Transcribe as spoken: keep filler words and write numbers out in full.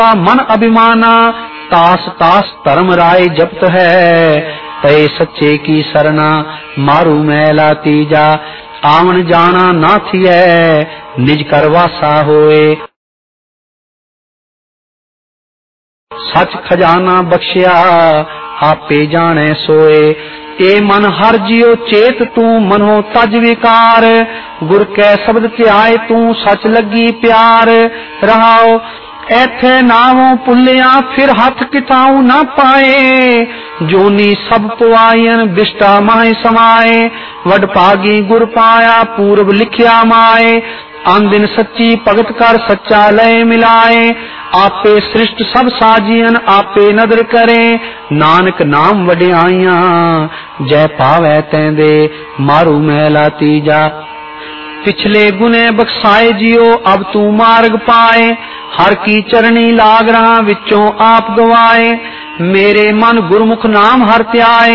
मन अभिमाना तास तास धर्म राय जपत है। तय सच्चे की सरना मारू मैला तीजा आवन जाना ना थिए निज करवासा होए। सच खजाना बख्शिया आपे जाने सोए। ए मन हर जियो चेत तू मनो तज विकार गुर कै शब्द ध्याए तू सच लगी प्यार रहाओ। ऐथे नावों पुलिया फिर हथ किताऊ ना पाए जोनी सब पुआयन बिष्टा माए समाए। वड भागी गुर पाया पूर्व लिखिया माए आन दिन सच्ची भगत कर सच्चा लय मिलाए। आपे सृष्ट सब साजियन आपे नदर करे नानक नाम वड्याइया जय पावै तैंदे मारू मैला तीजा। पिछले गुने बख्साए जियो अब तू मार्ग पाए हर की चरणी लाग रहा विचों आप गवाए। मेरे मन गुरमुख नाम हर त्याए